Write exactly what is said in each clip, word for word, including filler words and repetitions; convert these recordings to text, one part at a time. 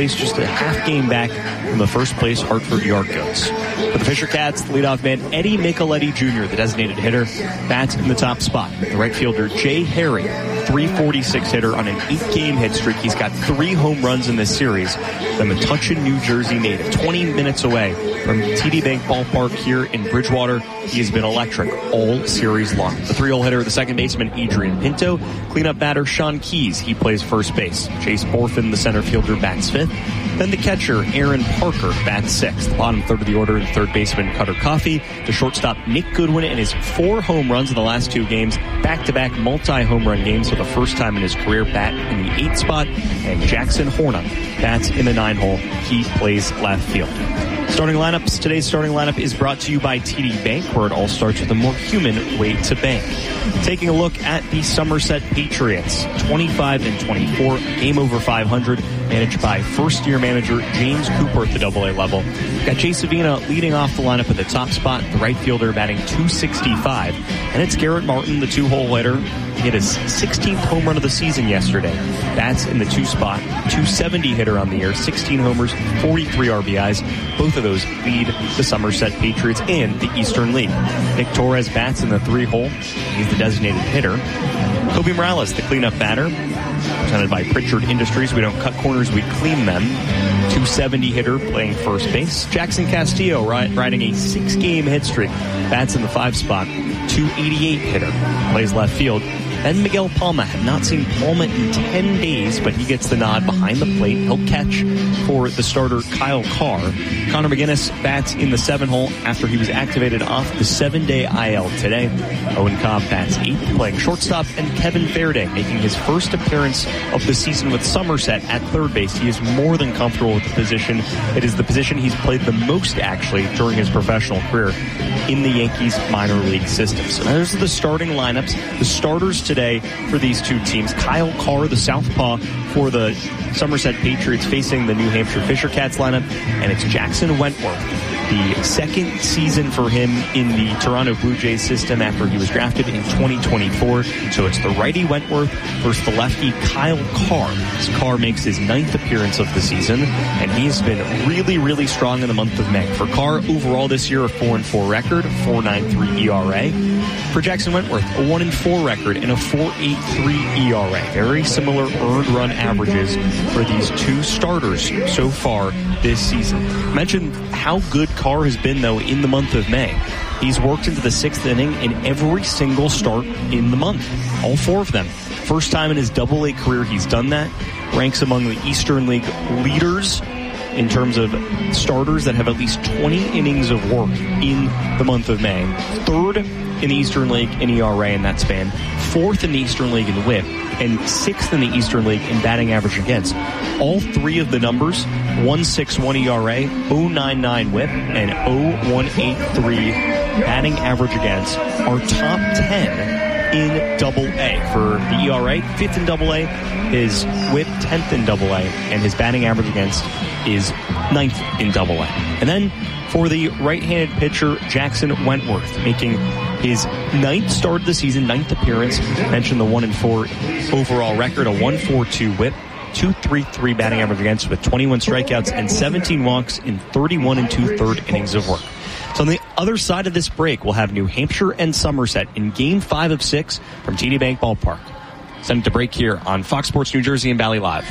place, just a half game back from the first place Hartford Yard Goats. For the Fisher Cats, the leadoff man Eddie Micheletti Junior, the designated hitter, bats in the top spot. The right fielder Jay Harry, three forty-six hitter on an eight-game hit streak. He's got three home runs in this series. The Metuchen, New Jersey native, twenty minutes away from T D Bank Ballpark here in Bridgewater. He has been electric all series long. The three-hole hitter, the second baseman Adrian Pinto. Cleanup batter Sean Keys, he plays first base. Chase Orphan, the center fielder, bats fifth. Then the catcher, Aaron Parker, bats sixth. Bottom third of the order, the third baseman, Cutter Coffey. The shortstop, Nick Goodwin, and his four home runs in the last two games. Back-to-back multi-home run games for the first time in his career. Bat in the eighth spot. And Jackson Horna bats in the nine hole. He plays left field. Starting lineups. Today's starting lineup is brought to you by T D Bank, where it all starts with a more human way to bank. Taking a look at the Somerset Patriots, twenty-five and twenty-four, game over five hundred, managed by first-year manager James Cooper at the double A level. Got Jay Savina leading off the lineup at the top spot, the right fielder batting two sixty-five. And it's Garrett Martin, the two-hole hitter. He hit his sixteenth home run of the season yesterday. That's in the two spot, two seventy hitter on the year, sixteen homers, forty-three R B Is. Both of those lead the Somerset Patriots in the Eastern League. Nick Torres bats in the three hole. He's the designated hitter. Kobe Morales, the cleanup batter, presented by Pritchard Industries. We don't cut corners, we clean them. two seventy hitter playing first base. Jackson Castillo riding a six-game hit streak. Bats in the five spot. two eighty-eight hitter. Plays left field. Then Miguel Palma. Had not seen Palma in ten days, but he gets the nod behind the plate. He'll catch for the starter Kyle Carr. Connor McGinnis bats in the seven hole after he was activated off the seven-day I L today. Owen Cobb bats eighth, playing shortstop, and Kevin Fairday making his first appearance of the season with Somerset at third base. He is more than comfortable with the position. It is the position he's played the most, actually, during his professional career in the Yankees minor league system. So those are the starting lineups. The starters today for these two teams. Kyle Carr, the southpaw for the Somerset Patriots, facing the New Hampshire Fisher Cats lineup, and it's Jackson Wentworth. The second season for him in the Toronto Blue Jays system after he was drafted in twenty twenty-four. So it's the righty Wentworth versus the lefty Kyle Carr. As Carr makes his ninth appearance of the season, and he's been really, really strong in the month of May. For Carr, overall this year, a four and four record, four point nine three E R A. For Jackson Wentworth, a one and four record and a four point eight three E R A. Very similar earned run averages for these two starters so far this season. I mentioned how good Carr has been, though, in the month of May. He's worked into the sixth inning in every single start in the month. All four of them. First time in his double A career he's done that. Ranks among the Eastern League leaders in terms of starters that have at least twenty innings of work in the month of May. Third in the Eastern League in E R A in that span. Fourth in the Eastern League in whip. And sixth in the Eastern League in batting average against. All three of the numbers, one point six one E R A, oh point nine nine whip, and oh point one eight three batting average against, are top ten in double A. For the E R A, fifth in double A, his whip tenth in double A, and his batting average against is ninth in double A. And then for the right-handed pitcher, Jackson Wentworth, making his ninth start of the season, ninth appearance. I mentioned the one and four overall record, a one point four two whip, two point three three batting average against, with twenty-one strikeouts and seventeen walks in thirty-one and two-thirds innings of work. So on the other side of this break, we'll have New Hampshire and Somerset in Game five of six from T D Bank Ballpark. Send it to break here on Fox Sports New Jersey and Valley Live.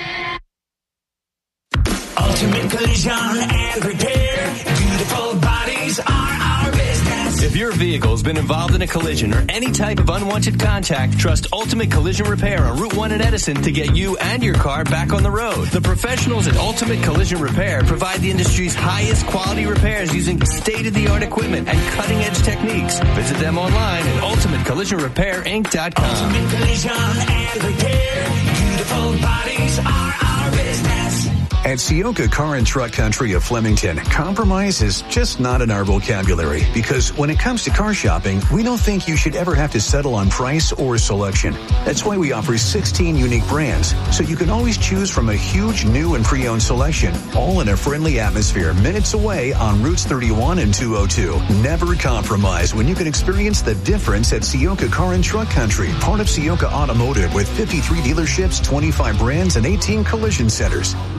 Ultimate Collision and Repair. Beautiful bodies are our business. If your vehicle's been involved in a collision or any type of unwanted contact, trust Ultimate Collision Repair on Route one in Edison to get you and your car back on the road. The professionals at Ultimate Collision Repair provide the industry's highest quality repairs using state-of-the-art equipment and cutting-edge techniques. Visit them online at ultimate collision repair inc dot com. Ultimate Collision and Repair. Beautiful bodies are our business. At Sioka Car and Truck Country of Flemington, compromise is just not in our vocabulary, because when it comes to car shopping, we don't think you should ever have to settle on price or selection. That's why we offer sixteen unique brands, so you can always choose from a huge new and pre-owned selection, all in a friendly atmosphere minutes away on Routes thirty-one and two oh two. Never compromise when you can experience the difference at Sioka Car and Truck Country, part of Sioka Automotive, with fifty-three dealerships, twenty-five brands, and eighteen collision centers.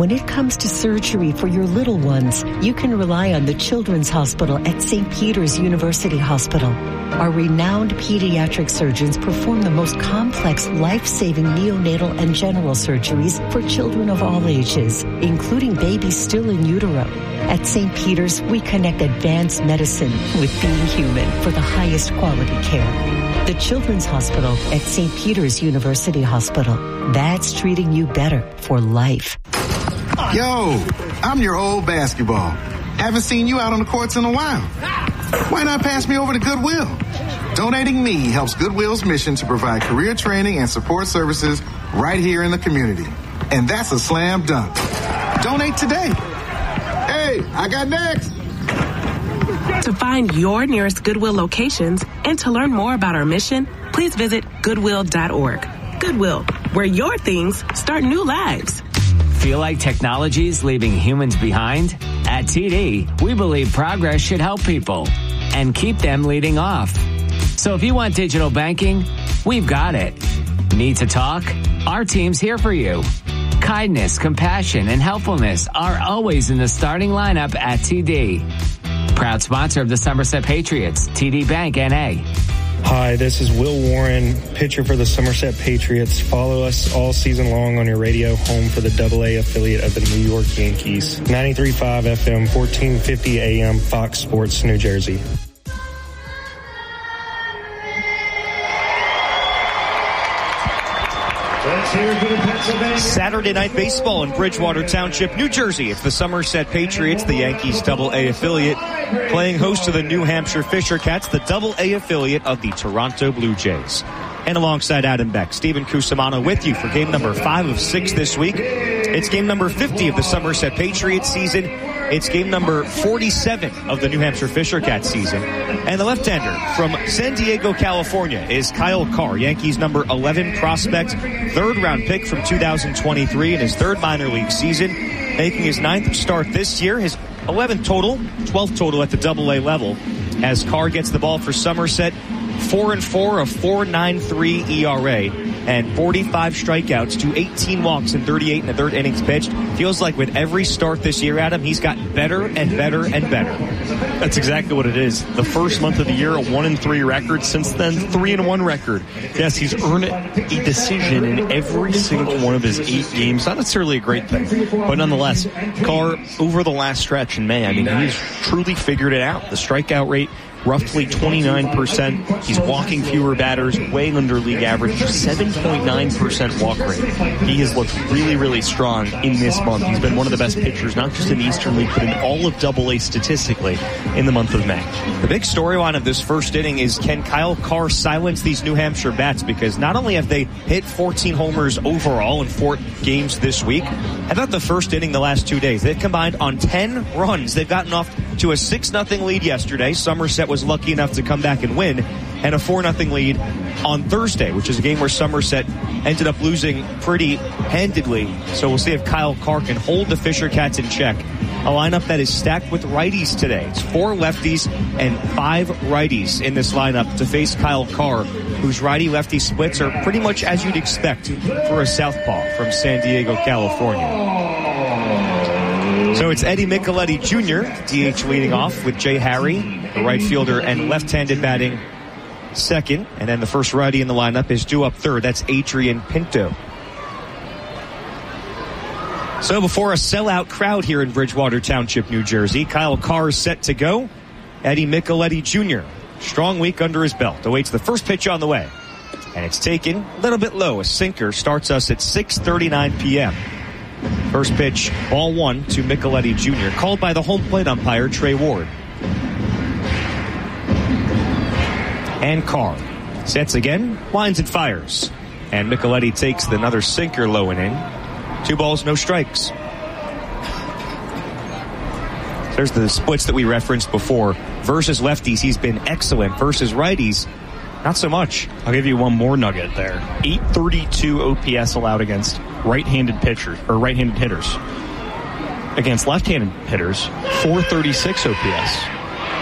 When it comes to surgery for your little ones, you can rely on the Children's Hospital at Saint Peter's University Hospital. Our renowned pediatric surgeons perform the most complex, life-saving neonatal and general surgeries for children of all ages, including babies still in utero. At Saint Peter's, we connect advanced medicine with being human for the highest quality care. The Children's Hospital at Saint Peter's University Hospital. That's treating you better for life. Yo, I'm your old basketball. Haven't seen you out on the courts in a while. Why not pass me over to Goodwill? Donating me helps Goodwill's mission to provide career training and support services right here in the community. And that's a slam dunk. Donate today. Hey, I got next. To find your nearest Goodwill locations and to learn more about our mission, please visit goodwill dot org. Goodwill, where your things start new lives. Feel like technology's leaving humans behind? At T D, we believe progress should help people and keep them leading off. So if you want digital banking, we've got it. Need to talk? Our team's here for you. Kindness, compassion, and helpfulness are always in the starting lineup at T D. Proud sponsor of the Somerset Patriots, T D Bank N A. Hi, this is Will Warren, pitcher for the Somerset Patriots. Follow us all season long on your radio, home for the double A affiliate of the New York Yankees. ninety-three point five F M, fourteen fifty A M, Fox Sports, New Jersey. Saturday Night Baseball in Bridgewater Township, New Jersey. It's the Somerset Patriots, the Yankees double A affiliate, playing host to the New Hampshire Fisher Cats, the double A affiliate of the Toronto Blue Jays. And alongside Adam Beck, Stephen Cusimano with you for game number five of six this week. It's game number fifty of the Somerset Patriots season. It's game number forty-seven of the New Hampshire Fisher Cats season. And the left-hander from San Diego, California is Kyle Carr, Yankees number eleven prospect, third-round pick from two thousand twenty-three in his third minor league season, making his ninth start this year, his eleventh total, twelfth total at the double A level, as Carr gets the ball for Somerset. Four and four, a four point nine three E R A, and forty-five strikeouts to eighteen walks in thirty-eight in the third innings pitched. Feels like with every start this year, Adam, he's gotten better and better and better. That's exactly what it is. The first month of the year, a one and three record. Since then, three and one record. Yes, he's earned a decision in every single one of his eight games. Not necessarily a great thing, but nonetheless, Carr over the last stretch in May, I mean, he's truly figured it out. The strikeout rate, roughly twenty-nine percent. He's walking fewer batters, way under league average, seven point nine percent walk rate. He has looked really, really strong in this month. He's been one of the best pitchers, not just in the Eastern League, but in all of double A statistically in the month of May. The big storyline of this first inning is, can Kyle Carr silence these New Hampshire bats? Because not only have they hit fourteen homers overall in four games this week, how about the first inning the last two days? They've combined on ten runs. They've gotten off to a six nothing lead yesterday. Somerset was lucky enough to come back and win, and a four nothing lead on Thursday, which is a game where Somerset ended up losing pretty handedly. So we'll see if Kyle Carr can hold the Fisher Cats in check. A lineup that is stacked with righties today. It's four lefties and five righties in this lineup to face Kyle Carr, whose righty-lefty splits are pretty much as you'd expect for a southpaw from San Diego, California. So it's Eddie Micheletti Junior, D H leading off, with Jay Harry, the right fielder, and left-handed batting second. And then the first righty in the lineup is due up third. That's Adrian Pinto. So before a sellout crowd here in Bridgewater Township, New Jersey, Kyle Carr is set to go. Eddie Micheletti Junior, strong week under his belt, awaits the first pitch on the way. And it's taken a little bit low. A sinker starts us at six thirty-nine p.m. First pitch, ball one to Micheletti Junior, called by the home plate umpire, Trey Ward. And Carr sets again, lines and fires. And Micheletti takes another sinker low and in. Two balls, no strikes. There's the splits that we referenced before. Versus lefties, he's been excellent. Versus righties, not so much. I'll give you one more nugget there. eight thirty-two O P S allowed against right-handed pitchers, or right-handed hitters. Against left-handed hitters, four thirty-six O P S.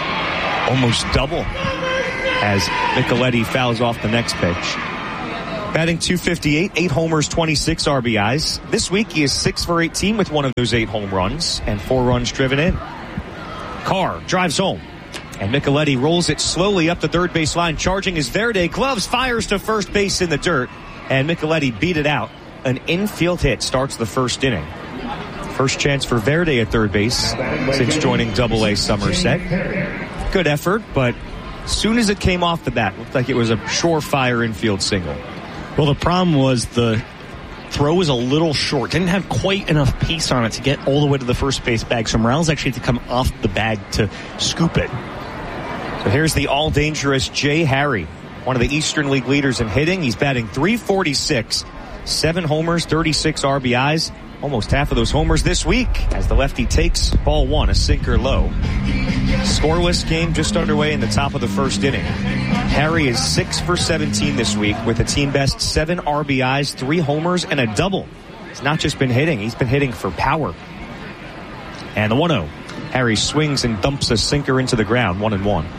Almost double as Micheletti fouls off the next pitch. Batting two fifty-eight, eight homers, twenty-six R B Is. This week he is six for eighteen with one of those eight home runs and four runs driven in. Carr drives home, and Micheletti rolls it slowly up the third base line, charging his Verde. Gloves, fires to first base in the dirt, and Micheletti beat it out. An infield hit starts the first inning. First chance for Verde at third base since joining Double A Somerset. Good effort, but as soon as it came off the bat, looked like it was a surefire infield single. Well, the problem was the throw was a little short. Didn't have quite enough pace on it to get all the way to the first base bag. So Morales actually had to come off the bag to scoop it. So here's the all-dangerous Jay Harry, one of the Eastern League leaders in hitting. He's batting three forty-six, seven homers, thirty-six R B Is. Almost half of those homers this week as the lefty takes ball one, a sinker low. Scoreless game just underway in the top of the first inning. Harry is six for seventeen this week with a team best seven R B Is, three homers, and a double. He's not just been hitting, he's been hitting for power. And the one oh. Harry swings and dumps a sinker into the ground, one and one.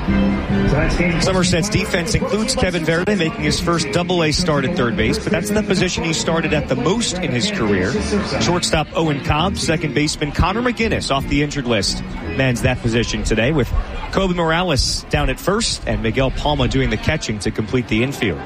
Somerset's defense includes Kevin Verde making his first double A start at third base, but that's the position he started at the most in his career. Shortstop Owen Cobb, second baseman Connor McGinnis off the injured list, mans that position today with Kobe Morales down at first and Miguel Palma doing the catching to complete the infield.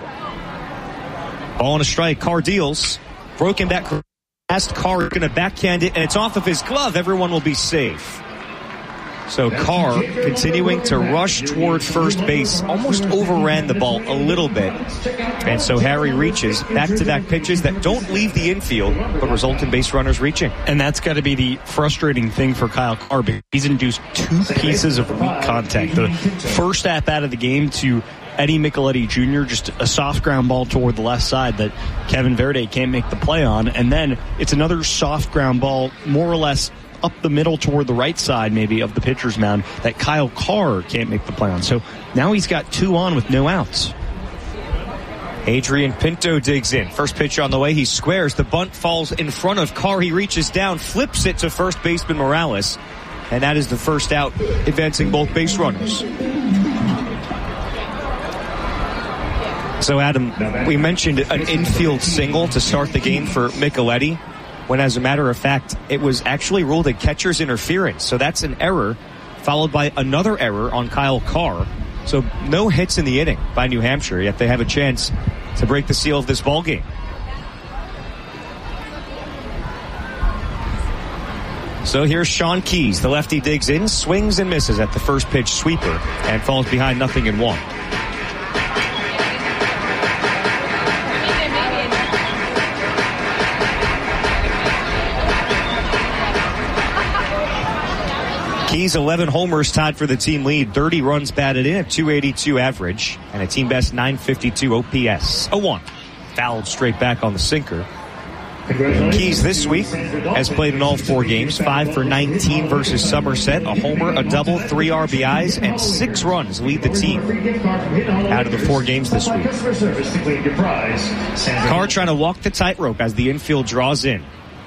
Ball on a strike, Carr deals, broken back. Last Carr going to backhand it, and it's off of his glove. Everyone will be safe. So Carr continuing to rush toward first base, almost overran the ball a little bit. And so Harry reaches back-to-back pitches that don't leave the infield, but result in base runners reaching. And that's got to be the frustrating thing for Kyle Carr. He's induced two pieces of weak contact. The first at-bat of the game to Eddie Micheletti Junior, just a soft ground ball toward the left side that Kevin Verde can't make the play on. And then it's another soft ground ball, more or less up the middle toward the right side maybe of the pitcher's mound that Kyle Carr can't make the play on. So now he's got two on with no outs. Adrian Pinto digs in. First pitch on the way. He squares. The bunt falls in front of Carr. He reaches down, flips it to first baseman Morales. And that is the first out, advancing both base runners. So, Adam, we mentioned an infield single to start the game for Micheletti, when as a matter of fact, it was actually ruled a catcher's interference. So that's an error, followed by another error on Kyle Carr. So no hits in the inning by New Hampshire, yet they have a chance to break the seal of this ball game. So here's Sean Keys. The lefty digs in, swings and misses at the first pitch sweeper, and falls behind nothing in one. Keys, eleven homers, tied for the team lead. thirty runs batted in, a two eighty-two average, and a team best nine fifty-two O P S. oh one. Fouled straight back on the sinker. Keys this week has played in all four games. five for nineteen versus Somerset. A homer, a double, three R B Is, and six runs lead the team out of the four games this week. Carr trying to walk the tightrope as the infield draws in.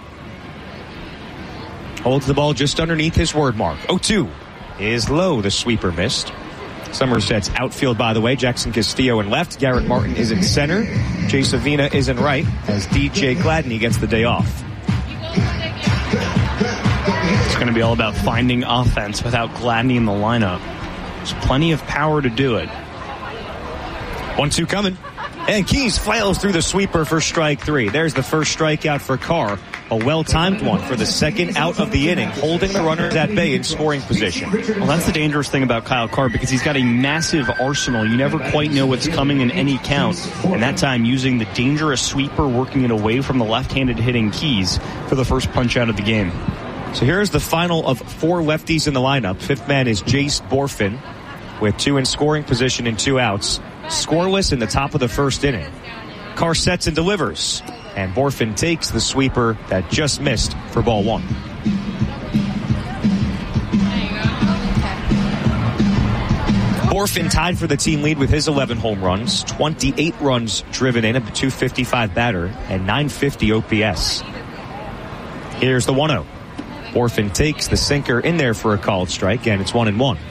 Holds the ball just underneath his word mark. oh two is low. The sweeper missed. Somerset's outfield, by the way. Jackson Castillo in left. Garrett Martin is in center. Jay Savina is in right as D J Gladney gets the day off. It's going to be all about finding offense without Gladney in the lineup. There's plenty of power to do it. one two coming. And Keys flails through the sweeper for strike three. There's the first strikeout for Carr. A well-timed one for the second out of the inning, holding the runners at bay in scoring position. Well, that's the dangerous thing about Kyle Carr, because he's got a massive arsenal. You never quite know what's coming in any count. And that time using the dangerous sweeper, working it away from the left-handed hitting Keys for the first punch out of the game. So here's the final of four lefties in the lineup. Fifth man is Jace Borfin with two in scoring position and two outs. Scoreless in the top of the first inning. Carr sets and delivers, and Borfin takes the sweeper that just missed for ball one. Borfin tied for the team lead with his eleven home runs, twenty-eight runs driven in, a two fifty-five batter, and nine fifty O P S. Here's the one oh. Borfin takes the sinker in there for a called strike, and it's one and one.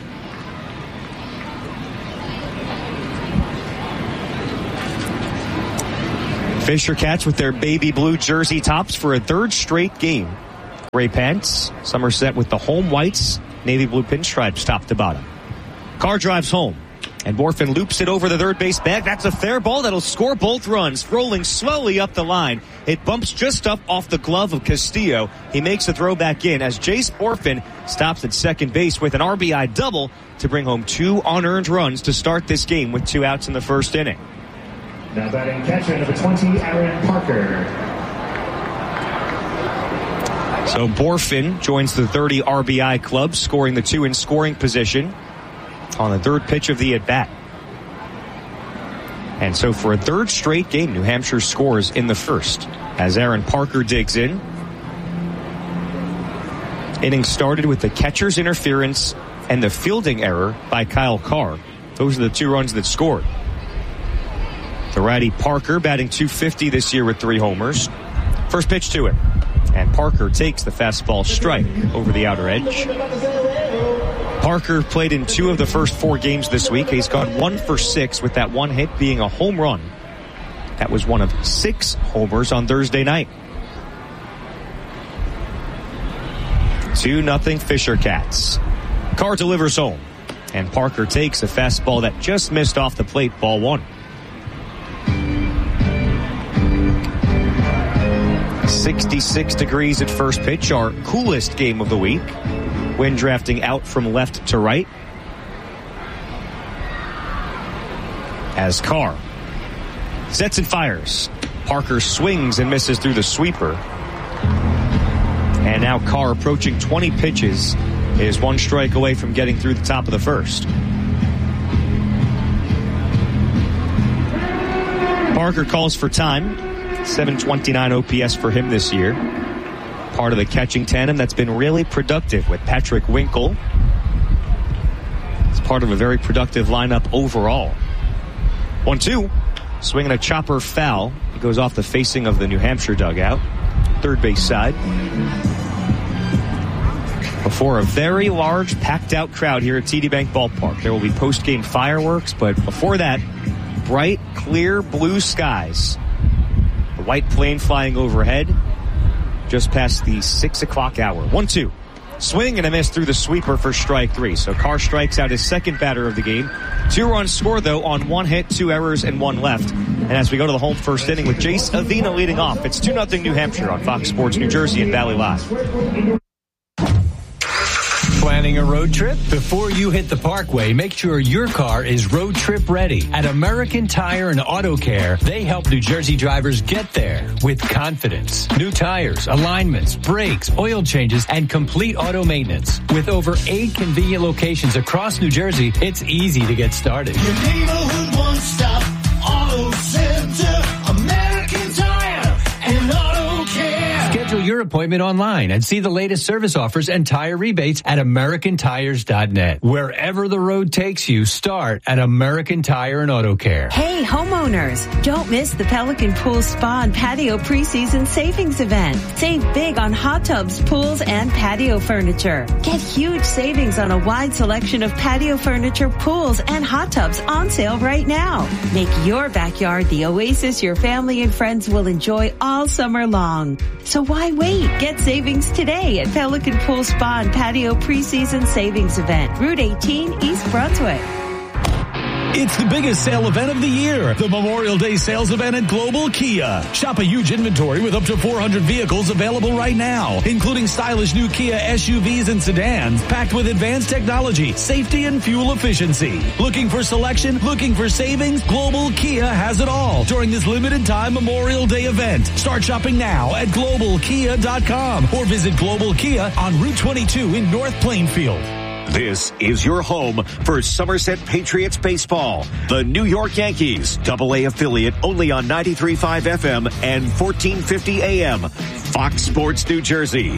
Fisher Cats with their baby blue jersey tops for a third straight game. Gray pants, Somerset with the home whites, navy blue pinstripes top to bottom. Carr drives home, and Borfin loops it over the third base bag. That's a fair ball that'll score both runs, rolling slowly up the line. It bumps just up off the glove of Castillo. He makes a throw back in as Jace Borfin stops at second base with an R B I double to bring home two unearned runs to start this game with two outs in the first inning. Now batting catcher number twenty, Aaron Parker. So Borfin joins the thirty R B I club, scoring the two in scoring position on the third pitch of the at-bat. And so for a third straight game, New Hampshire scores in the first as Aaron Parker digs in. Inning started with the catcher's interference and the fielding error by Kyle Carr. Those are the two runs that scored. The righty Parker batting two fifty this year with three homers. First pitch to him. And Parker takes the fastball strike over the outer edge. Parker played in two of the first four games this week. He's gone one for six with that one hit being a home run. That was one of six homers on Thursday night. two nothing Fisher Cats. Carr delivers home, and Parker takes a fastball that just missed off the plate, ball one. sixty-six degrees at first pitch, our coolest game of the week. Wind drafting out from left to right. As Carr sets and fires. Parker swings and misses through the sweeper. And now Carr, approaching twenty pitches, is one strike away from getting through the top of the first. Parker calls for time. seven twenty-nine O P S for him this year. Part of the catching tandem that's been really productive with Patrick Winkle. It's part of a very productive lineup overall. one two. Swinging a chopper foul. He goes off the facing of the New Hampshire dugout. Third base side. Before a very large, packed-out crowd here at T D Bank Ballpark. There will be post-game fireworks, but before that, bright, clear blue skies. The white plane flying overhead just past the six o'clock hour. one two. Swing and a miss through the sweeper for strike three. So Carr strikes out his second batter of the game. Two runs scored, though, on one hit, two errors, and one left. And as we go to the home first inning with Jace Avina leading off, it's two nothing New Hampshire on Fox Sports New Jersey and Valley Live. Planning a road trip? Before you hit the Parkway, make sure your car is road trip ready. At American Tire and Auto Care, they help New Jersey drivers get there with confidence. New tires, alignments, brakes, oil changes, and complete auto maintenance. With over eight convenient locations across New Jersey, it's easy to get started. Your neighborhood one-stop auto center, American Tire and Auto Care. Schedule your appointment online and see the latest service offers and tire rebates at American Tires dot net. Wherever the road takes you, start at American Tire and Auto Care. Hey, homeowners, don't miss the Pelican Pool Spa and Patio preseason savings event. Save big on hot tubs, pools, and patio furniture. Get huge savings on a wide selection of patio furniture, pools, and hot tubs on sale right now. Make your backyard the oasis your family and friends will enjoy all summer long. So why wait? Get savings today at Pelican Pool Spa and Patio preseason savings event, Route eighteen, East Brunswick. It's the biggest sale event of the year, the Memorial Day sales event at Global Kia. Shop a huge inventory with up to four hundred vehicles available right now, including stylish new Kia S U Vs and sedans packed with advanced technology, safety, and fuel efficiency. Looking for selection? Looking for savings? Global Kia has it all during this limited time Memorial Day event. Start shopping now at global kia dot com or visit Global Kia on Route twenty-two in North Plainfield. This is your home for Somerset Patriots baseball. The New York Yankees, double A affiliate only on ninety-three point five F M and fourteen fifty A M. Fox Sports New Jersey.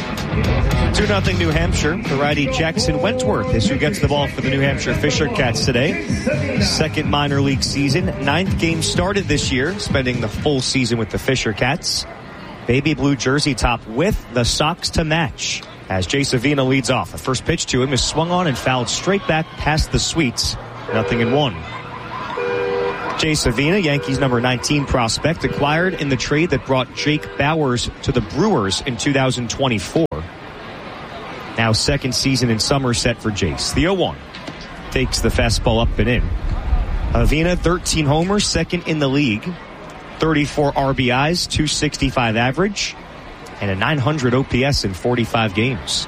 two nothing New Hampshire. The righty Jackson Wentworth is who gets the ball for the New Hampshire Fisher Cats today. Second minor league season. Ninth game started this year, spending the full season with the Fisher Cats. Baby blue jersey top with the socks to match. As Jace Avina leads off, the first pitch to him is swung on and fouled straight back past the Sweets. Nothing in one. Jace Avina, Yankees number nineteen prospect, acquired in the trade that brought Jake Bauers to the Brewers in two thousand twenty-four. Now second season in Somerset for Jace. The oh one takes the fastball up and in. Avina, thirteen homers, second in the league. thirty-four R B Is, two sixty-five average, and a nine hundred O P S in forty-five games.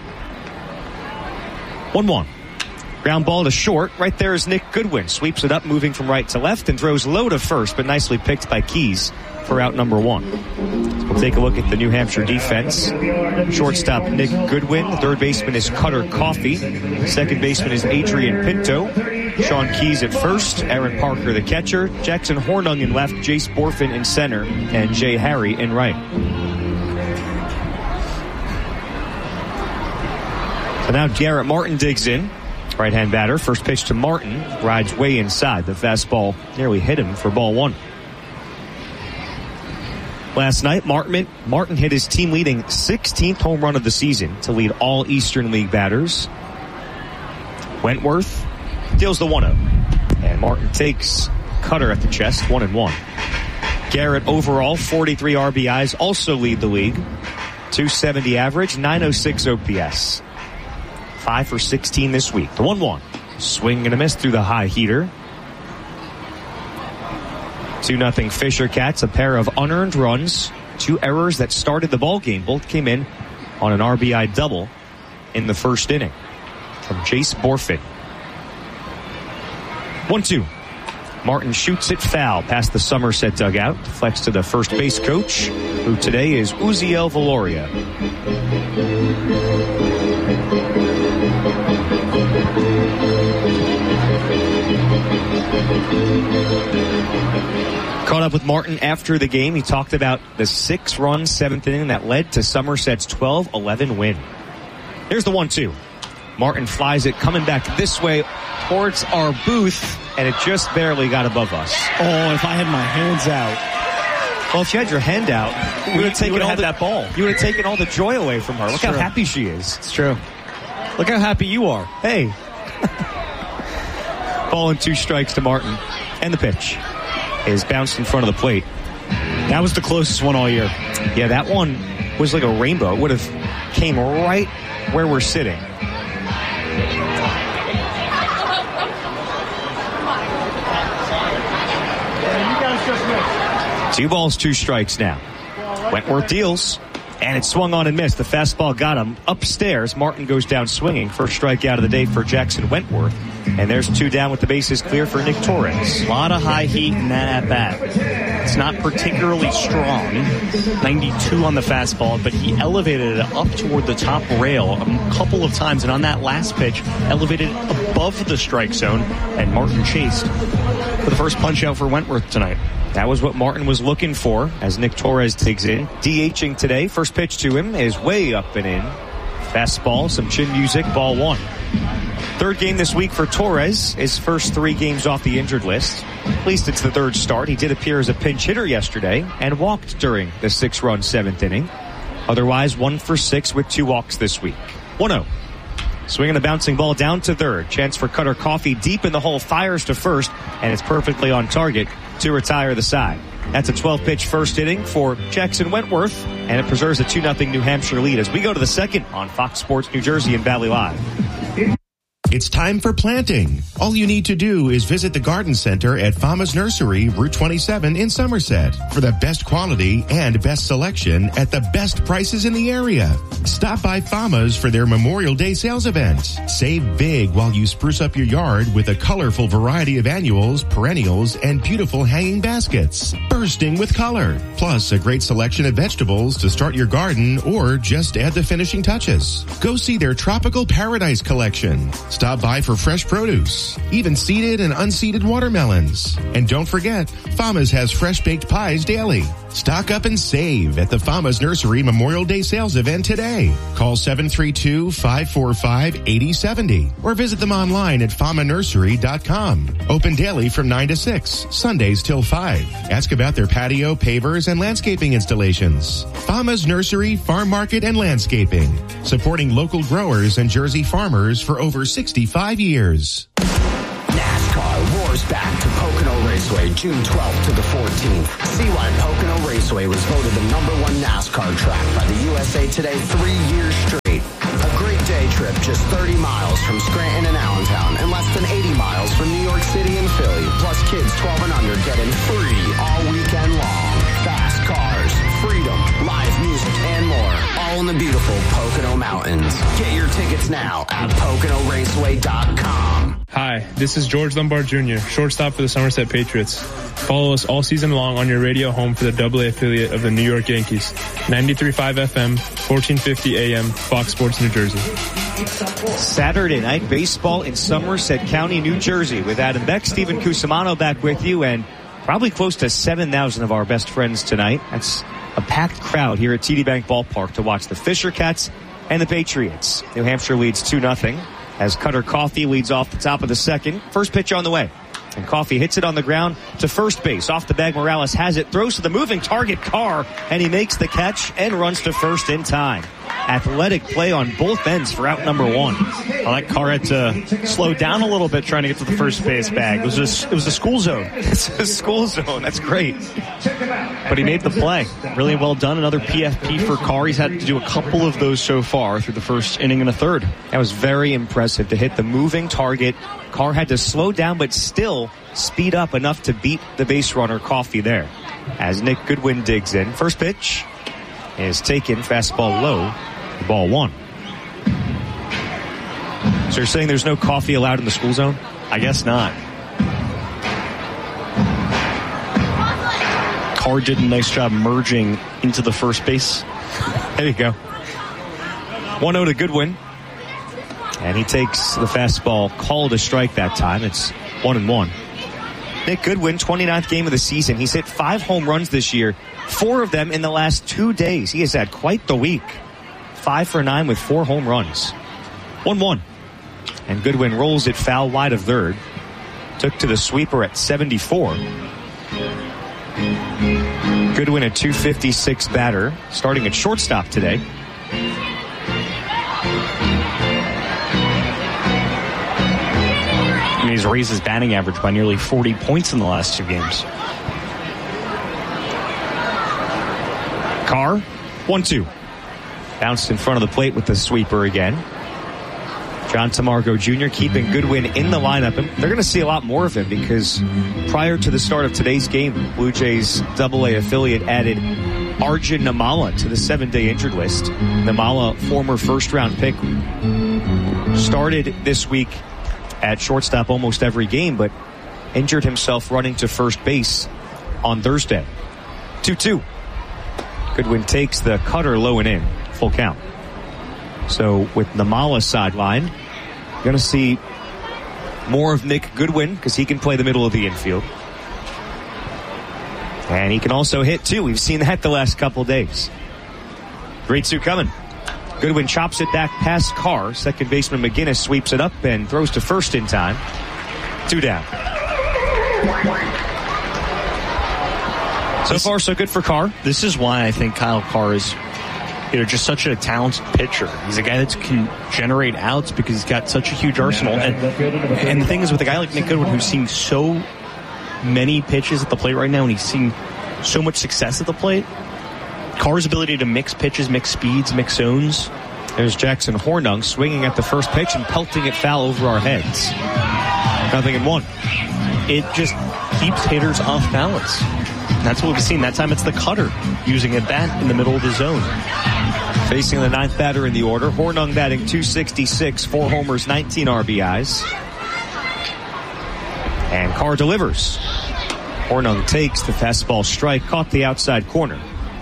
one one. Ground ball to short. Right there is Nick Goodwin. Sweeps it up, moving from right to left, and throws low to first, but nicely picked by Keys for out number one. So we'll take a look at the New Hampshire defense. Shortstop Nick Goodwin. Third baseman is Cutter Coffey. Second baseman is Adrian Pinto. Sean Keys at first. Aaron Parker the catcher. Jackson Hornung in left. Jace Borfin in center. And Jay Harry in right. So now Garrett Martin digs in. Right-hand batter. First pitch to Martin. Rides way inside. The fastball nearly hit him for ball one. Last night, Martin, Martin hit his team-leading sixteenth home run of the season to lead all Eastern League batters. Wentworth deals the one oh. And Martin takes Cutter at the chest, one and one. Garrett overall, forty-three R B Is, also lead the league. two seventy average, nine oh six O P S. five for sixteen this week. The one one. Swing and a miss through the high heater. two nothing Fisher Cats, a pair of unearned runs. Two errors that started the ball game. Both came in on an R B I double in the first inning from Jace Borfin. one two. Martin shoots it foul past the Somerset dugout. Deflects to the first base coach, who today is Uziel Valoria. Caught up with Martin after the game. He talked about the six-run seventh inning that led to Somerset's twelve eleven win. Here's the one two. Martin flies it coming back this way towards our booth, and it just barely got above us. Oh, if I had my hands out. Well, if you had your hand out, you would have taken all the, that ball. You would have taken all the joy away from her. Look It's how true. happy she is. It's true. Look how happy you are. Hey. Ball and two strikes to Martin. And the pitch is bounced in front of the plate. That was the closest one all year. Yeah, that one was like a rainbow. It would have came right where we're sitting. Two balls, two strikes now. Wentworth deals, and it swung on and missed. The fastball got him upstairs. Martin goes down swinging. First strikeout of the day for Jackson Wentworth. And there's two down with the bases clear for Nick Torres. A lot of high heat in that at-bat. It's not particularly strong. ninety-two on the fastball, but he elevated it up toward the top rail a couple of times. And on that last pitch, elevated above the strike zone. And Martin chased for the first punch out for Wentworth tonight. That was what Martin was looking for as Nick Torres digs in. DHing today. First pitch to him is way up and in. Fastball, some chin music, ball one. Third game this week for Torres. His first three games off the injured list. At least it's the third start. He did appear as a pinch hitter yesterday and walked during the six-run seventh inning. Otherwise, one for six with two walks this week. one oh. Swinging the bouncing ball down to third. Chance for Cutter Coffey deep in the hole. Fires to first, and it's perfectly on target to retire the side. That's a twelve-pitch first inning for Jackson Wentworth, and it preserves a two nothing New Hampshire lead as we go to the second on Fox Sports New Jersey and Valley Live. It's time for planting. All you need to do is visit the Garden Center at Fama's Nursery, Route twenty-seven in Somerset for the best quality and best selection at the best prices in the area. Stop by Fama's for their Memorial Day sales event. Save big while you spruce up your yard with a colorful variety of annuals, perennials, and beautiful hanging baskets. Bursting with color. Plus a great selection of vegetables to start your garden or just add the finishing touches. Go see their Tropical Paradise collection. Stop by for fresh produce, even seeded and unseeded watermelons. And don't forget, Fama's has fresh baked pies daily. Stock up and save at the Fama's Nursery Memorial Day sales event today. Call seven three two, five four five, eight zero seven zero or visit them online at fama nursery dot com. Open daily from nine to six, Sundays till five. Ask about their patio, pavers, and landscaping installations. Fama's Nursery, Farm Market, and Landscaping. Supporting local growers and Jersey farmers for over sixty-five years. NASCAR roars is back to Pocono Raceway, June twelfth to the fourteenth. See why Pocono Raceway was voted the number one NASCAR track by the U S A Today three years straight. A great day trip, just thirty miles from Scranton and Allentown and less than eighty miles from New York City and Philly. Plus kids twelve and under getting free all weekend long. Fast cars, freedom, live music, and more. All in the beautiful Pocono Mountains. Get your tickets now at Pocono Raceway dot com. Hi, this is George Lombard Junior, shortstop for the Somerset Patriots. Follow us all season long on your radio home for the double A affiliate of the New York Yankees. ninety-three point five F M, fourteen fifty A M, Fox Sports New Jersey. Saturday night baseball in Somerset County, New Jersey, with Adam Beck, Stephen Cusimano back with you, and probably close to seven thousand of our best friends tonight. That's a packed crowd here at T D Bank Ballpark to watch the Fisher Cats and the Patriots. New Hampshire leads two nothing as Cutter Coffey leads off the top of the second. First pitch on the way. And Coffey hits it on the ground to first base. Off the bag, Morales has it, throws to the moving target, Carr, and he makes the catch and runs to first in time. Athletic play on both ends for out number one. I like Carr had to slow down a little bit trying to get to the first base bag. It was a, it was a school zone. It's a school zone. That's great. But he made the play. Really well done. Another P F P for Carr. He's had to do a couple of those so far through the first inning and a third. That was very impressive to hit the moving target. Carr had to slow down but still speed up enough to beat the base runner Coffey there. As Nick Goodwin digs in. First pitch is taken, fastball low, ball one. So you're saying there's no coffee allowed in the school zone? I guess not. Carr did a nice job merging into the first base. There you go. one oh to Goodwin. And he takes the fastball called a strike that time. It's one and one. Nick Goodwin, twenty-ninth game of the season. He's hit five home runs this year, four of them in the last two days. He has had quite the week. Five for nine with four home runs. one one. And Goodwin rolls it foul wide of third. Took to the sweeper at seventy-four. Goodwin a two fifty-six batter, starting at shortstop today. He's raised his batting average by nearly forty points in the last two games. Carr, one two. Bounced in front of the plate with the sweeper again. John Tamargo Junior keeping Goodwin in the lineup. And they're going to see a lot more of him because prior to the start of today's game, Blue Jays double A affiliate added Arjun Namala to the seven-day injured list. Namala, former first-round pick, started this week at shortstop almost every game, but injured himself running to first base on Thursday. two two. Goodwin takes the cutter low and in. Full count. So with Namala sideline, you're going to see more of Nick Goodwin because he can play the middle of the infield. And he can also hit, too. We've seen that the last couple days. three two coming. Goodwin chops it back past Carr. Second baseman McGinnis sweeps it up and throws to first in time. Two down. So far, so good for Carr. This is why I think Kyle Carr is, you know, just such a talented pitcher. He's a guy that can generate outs because he's got such a huge arsenal. And, and the thing is, with a guy like Nick Goodwin, who's seeing so many pitches at the plate right now, and he's seeing so much success at the plate, Carr's ability to mix pitches, mix speeds, mix zones. There's Jackson Hornung swinging at the first pitch and pelting it foul over our heads. Nothing in one. It just keeps hitters off balance. That's what we've seen. That time it's the cutter using a bat in the middle of the zone. Facing the ninth batter in the order, Hornung batting two sixty-six, four homers, nineteen R B Is. And Carr delivers. Hornung takes the fastball strike, caught the outside corner.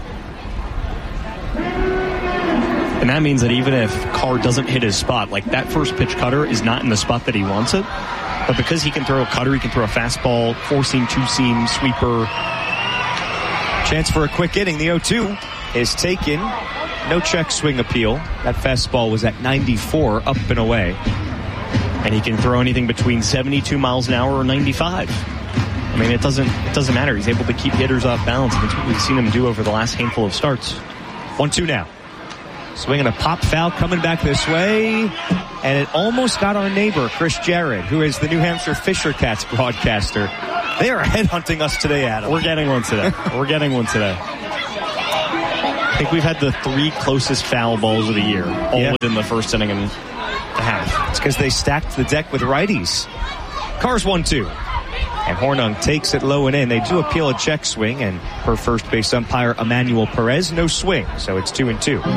And that means that even if Carr doesn't hit his spot, like that first pitch cutter is not in the spot that he wants it, but because he can throw a cutter, he can throw a fastball, four-seam, two-seam, sweeper. Chance for a quick inning. The oh two is taken. No check swing appeal. That fastball was at ninety-four, up and away. And he can throw anything between seventy-two miles an hour or ninety-five. I mean, it doesn't it doesn't matter. He's able to keep hitters off balance. That's what we've seen him do over the last handful of starts. one two now. Swinging a pop foul coming back this way. And it almost got our neighbor, Chris Jarrett, who is the New Hampshire Fisher Cats broadcaster. They are headhunting us today, Adam. We're getting one today. We're getting one today. I think we've had the three closest foul balls of the year, all yeah. within the first inning and a half. It's because they stacked the deck with righties. Cars one two. And Hornung takes it low and in. They do appeal a check swing, and per first base umpire Emmanuel Perez, no swing. So it's two and two.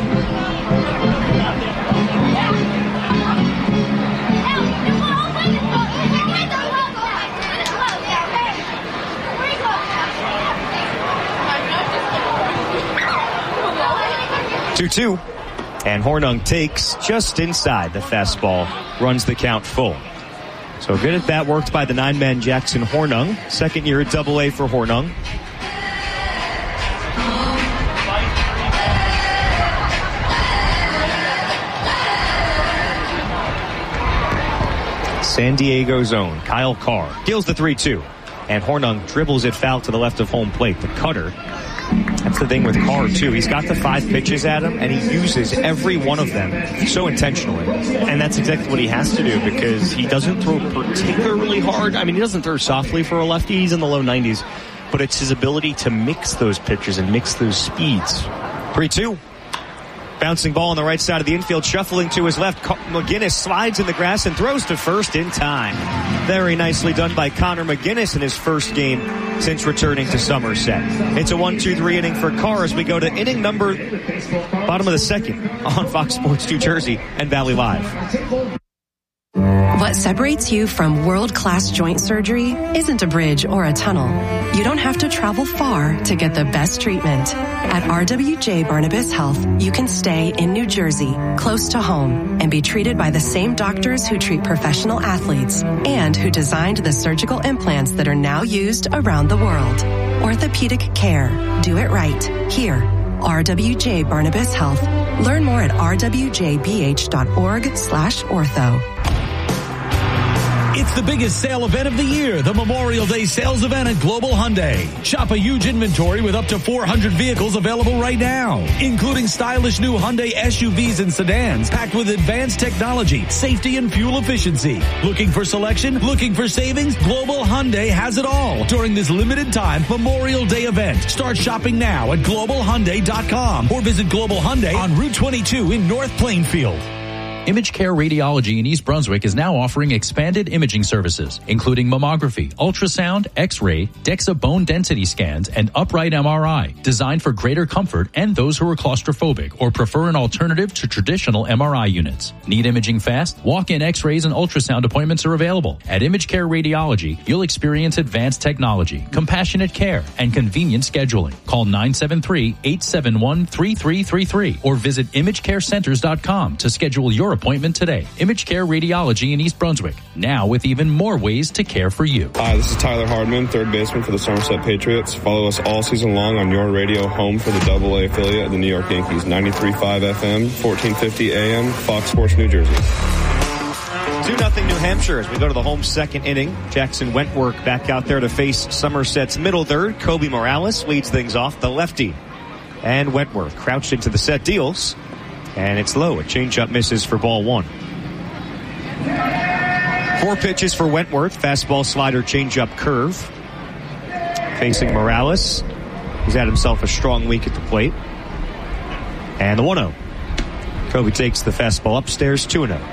two two. And Hornung takes just inside the fastball, runs the count full. So good at that, worked by the nine-man Jackson Hornung. Second year at Double A for Hornung. San Diego's own Kyle Carr deals the three two. And Hornung dribbles it foul to the left of home plate. The cutter. That's the thing with Carr, too. He's got the five pitches at him, and he uses every one of them so intentionally. And that's exactly what he has to do, because he doesn't throw particularly hard. I mean, he doesn't throw softly for a lefty. He's in the low nineties. But it's his ability to mix those pitches and mix those speeds. three two. Bouncing ball on the right side of the infield, shuffling to his left. McGinnis slides in the grass and throws to first in time. Very nicely done by Connor McGinnis in his first game since returning to Somerset. It's a one two three inning for Carr as we go to inning number, bottom of the second on Fox Sports New Jersey and Valley Live. What separates you from world-class joint surgery isn't a bridge or a tunnel. You don't have to travel far to get the best treatment. At R W J Barnabas Health, you can stay in New Jersey, close to home, and be treated by the same doctors who treat professional athletes and who designed the surgical implants that are now used around the world. Orthopedic care. Do it right. Here. R W J Barnabas Health. Learn more at r w j b h dot org slash ortho. It's the biggest sale event of the year, the Memorial Day sales event at Global Hyundai. Shop a huge inventory with up to four hundred vehicles available right now, including stylish new Hyundai S U Vs and sedans packed with advanced technology, safety, and fuel efficiency. Looking for selection? Looking for savings? Global Hyundai has it all during this limited time Memorial Day event. Start shopping now at global hyundai dot com or visit Global Hyundai on Route twenty-two in North Plainfield. ImageCare Radiology in East Brunswick is now offering expanded imaging services, including mammography, ultrasound, x-ray, DEXA bone density scans, and upright M R I, designed for greater comfort and those who are claustrophobic or prefer an alternative to traditional M R I units. Need imaging fast? Walk-in x-rays and ultrasound appointments are available. At ImageCare Radiology, you'll experience advanced technology, compassionate care, and convenient scheduling. Call nine seven three, eight seven one, three three three three or visit image care centers dot com to schedule your appointment today. ImageCare Radiology in East Brunswick, now with even more ways to care for you. Hi, this is Tyler Hardman, third baseman for the Somerset Patriots. Follow us all season long on your radio home for the Double A affiliate of the New York Yankees, ninety-three point five F M, fourteen fifty A M, Fox Sports New Jersey. two nothing New Hampshire as we go to the home second inning. Jackson Wentworth back out there to face Somerset's middle third. Kobe Morales leads things off, the lefty. And Wentworth crouched into the set, deals. And it's low. A changeup misses for ball one. Four pitches for Wentworth. Fastball, slider, changeup, curve. Facing Morales. He's had himself a strong week at the plate. And the one oh. Kobe takes the fastball upstairs, two and oh.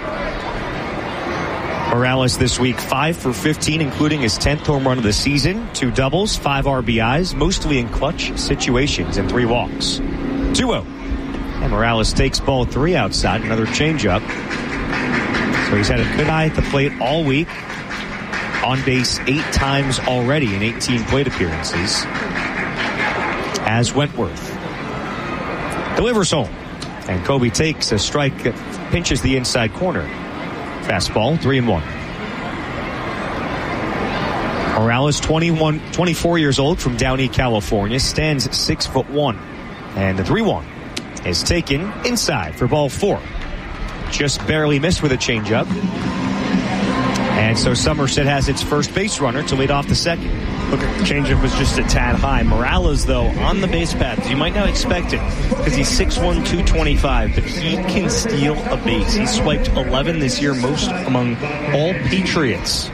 Morales this week, five for fifteen, including his tenth home run of the season. Two doubles, five R B Is, mostly in clutch situations, and three walks. two oh. And Morales takes ball three outside, another changeup. So he's had a good eye at the plate all week. On base eight times already in eighteen plate appearances. As Wentworth delivers home. And Kobe takes a strike that pinches the inside corner. Fastball, three and one. Morales, twenty-one, twenty-four years old from Downey, California, stands six foot one. And the three one is taken inside for ball four. Just barely missed with a changeup. And so Somerset has its first base runner to lead off the second. Look, the changeup was just a tad high. Morales, though, on the base paths. You might not expect it because he's six one, two twenty-five, but he can steal a base. He's swiped eleven this year, most among all Patriots.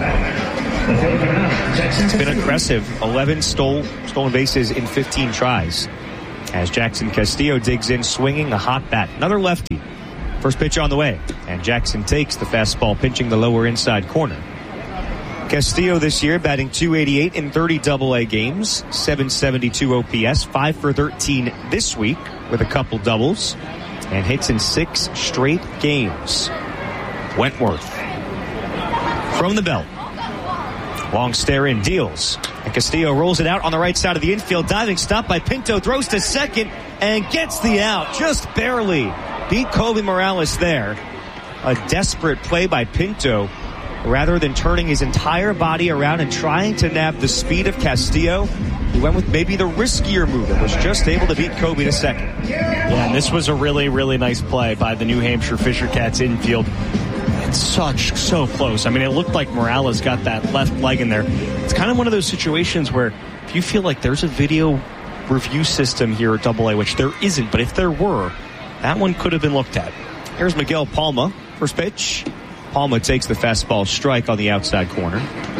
It's been aggressive. eleven stole, stolen bases in fifteen tries. As Jackson Castillo digs in, swinging a hot bat. Another lefty. First pitch on the way. And Jackson takes the fastball, pinching the lower inside corner. Castillo this year batting two eighty-eight in thirty double A games, seven seventy-two O P S, five for thirteen this week with a couple doubles, and hits in six straight games. Wentworth from the belt. Long stare in, deals. And Castillo rolls it out on the right side of the infield. Diving stop by Pinto, throws to second and gets the out just barely. Beat Kobe Morales there. A desperate play by Pinto. Rather than turning his entire body around and trying to nab the speed of Castillo, he went with maybe the riskier move and was just able to beat Kobe to second. Yeah, and this was a really, really nice play by the New Hampshire Fisher Cats infield. It's such, so close. I mean, it looked like Morales got that left leg in there. It's kind of one of those situations where if you feel like there's a video review system here at Double A, which there isn't, but if there were, that one could have been looked at. Here's Miguel Palma. First pitch. Palma takes the fastball strike on the outside corner.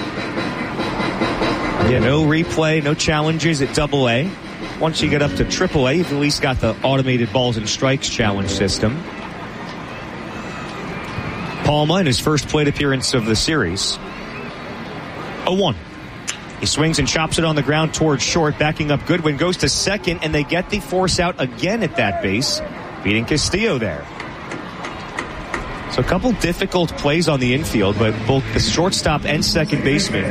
Yeah, no replay, no challenges at Double A. Once you get up to Triple A, you've at least got the automated balls and strikes challenge system. Palma in his first plate appearance of the series. oh one. He swings and chops it on the ground towards short, backing up Goodwin, goes to second, and they get the force out again at that base, beating Castillo there. So a couple difficult plays on the infield, but both the shortstop and second baseman,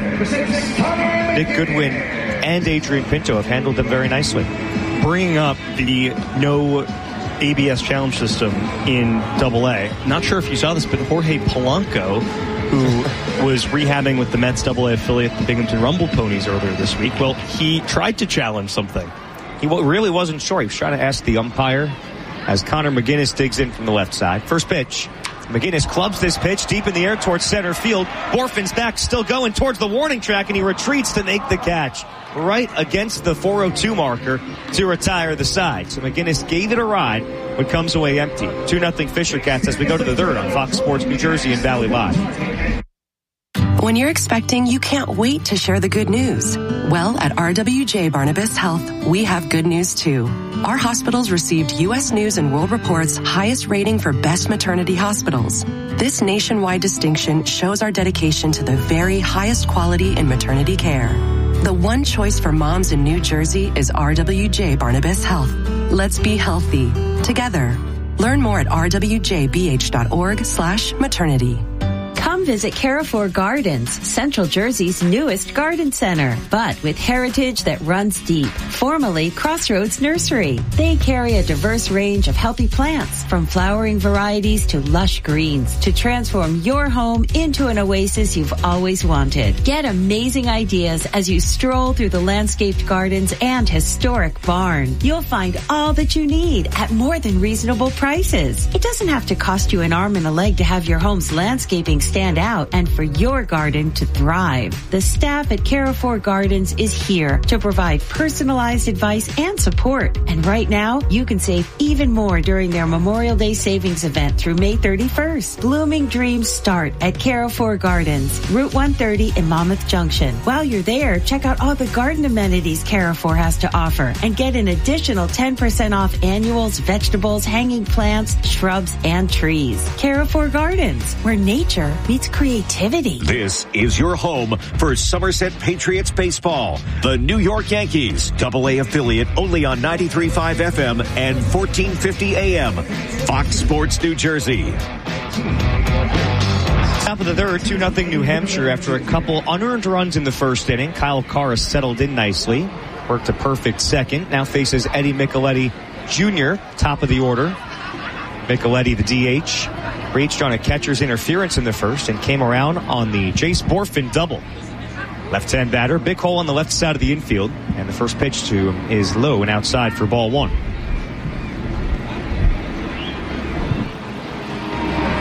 Nick Goodwin and Adrian Pinto, have handled them very nicely. Bringing up the no A B S challenge system in Double A. Not sure if you saw this, but Jorge Polanco, who was rehabbing with the Mets Double A affiliate, the Binghamton Rumble Ponies, earlier this week, well, he tried to challenge something. He really wasn't sure. He was trying to ask the umpire as Connor McGinnis digs in from the left side. First pitch. McGinnis clubs this pitch deep in the air towards center field. Borfin's back, still going towards the warning track, and he retreats to make the catch right against the four oh two marker to retire the side. So McGinnis gave it a ride, but comes away empty. two nothing Fisher Cats as we go to the third on Fox Sports New Jersey and Valley Live. When you're expecting, you can't wait to share the good news. Well, at R W J Barnabas Health, we have good news too. Our hospitals received U S News and World Report's highest rating for best maternity hospitals. This nationwide distinction shows our dedication to the very highest quality in maternity care. The one choice for moms in New Jersey is R W J Barnabas Health. Let's be healthy together. Learn more at r w j b h dot org slash maternity. Come visit Carrefour Gardens, Central Jersey's newest garden center, but with heritage that runs deep. Formerly Crossroads Nursery. They carry a diverse range of healthy plants, from flowering varieties to lush greens, to transform your home into an oasis you've always wanted. Get amazing ideas as you stroll through the landscaped gardens and historic barn. You'll find all that you need at more than reasonable prices. It doesn't have to cost you an arm and a leg to have your home's landscaping stand out and for your garden to thrive. The staff at Carrefour Gardens is here to provide personalized advice and support. And right now, you can save even more during their Memorial Day savings event through May thirty-first. Blooming dreams start at Carrefour Gardens, Route one thirty in Monmouth Junction. While you're there, check out all the garden amenities Carrefour has to offer and get an additional ten percent off annuals, vegetables, hanging plants, shrubs, and trees. Carrefour Gardens, where nature meets creativity. This is your home for Somerset Patriots baseball. The New York Yankees, Double A affiliate, only on ninety-three point five F M and fourteen fifty A M. Fox Sports New Jersey. Top of the third, two nothing New Hampshire after a couple unearned runs in the first inning. Kyle Carr settled in nicely, worked a perfect second. Now faces Eddie Micheletti Junior, top of the order. Micheletti, the D H, reached on a catcher's interference in the first and came around on the Jace Borfin double. Left-hand batter, big hole on the left side of the infield, and the first pitch to him is low and outside for ball one.